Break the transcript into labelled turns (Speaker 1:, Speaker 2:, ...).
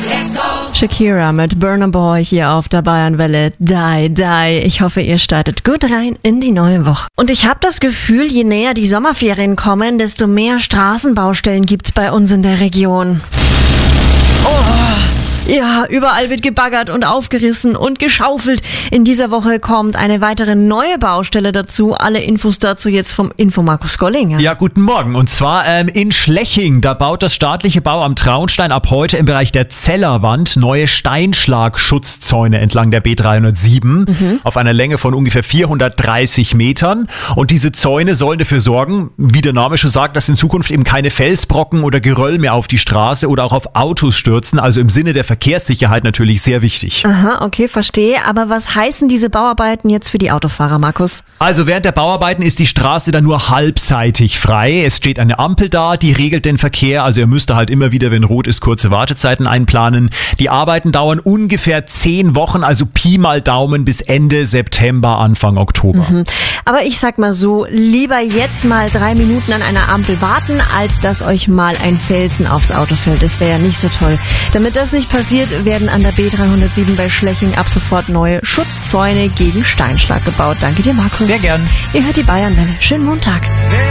Speaker 1: Shakira mit Burna Boy hier auf der Bayernwelle. Die, die. Ich hoffe, ihr startet gut rein in die neue Woche. Und ich habe das Gefühl, je näher die Sommerferien kommen, desto mehr Straßenbaustellen gibt's bei uns in der Region. Ja, überall wird gebaggert und aufgerissen und geschaufelt. In dieser Woche kommt eine weitere neue Baustelle dazu. Alle Infos dazu jetzt vom Info-Markus Golling.
Speaker 2: Ja, guten Morgen. Und zwar in Schleching. Da baut das staatliche Bauamt Traunstein ab heute im Bereich der Zellerwand neue Steinschlagschutzzäune entlang der B307 auf einer Länge von ungefähr 430 Metern. Und diese Zäune sollen dafür sorgen, wie der Name schon sagt, dass in Zukunft eben keine Felsbrocken oder Geröll mehr auf die Straße oder auch auf Autos stürzen. Also im Sinne der Verkehrssicherheit natürlich sehr wichtig.
Speaker 1: Aha, okay, verstehe. Aber was heißen diese Bauarbeiten jetzt für die Autofahrer, Markus?
Speaker 2: Also während der Bauarbeiten ist die Straße dann nur halbseitig frei. Es steht eine Ampel da, die regelt den Verkehr. Also ihr müsst da halt immer wieder, wenn rot ist, kurze Wartezeiten einplanen. Die Arbeiten dauern ungefähr 10 Wochen, also Pi mal Daumen bis Ende September, Anfang Oktober.
Speaker 1: Aber ich sag mal so, lieber jetzt mal 3 Minuten an einer Ampel warten, als dass euch mal ein Felsen aufs Auto fällt. Das wäre ja nicht so toll. Damit das nicht passiert, werden an der B307 bei Schleching ab sofort neue Schutzzäune gegen Steinschlag gebaut. Danke dir, Markus.
Speaker 2: Sehr gern.
Speaker 1: Ihr hört die Bayernwelle. Schönen Montag.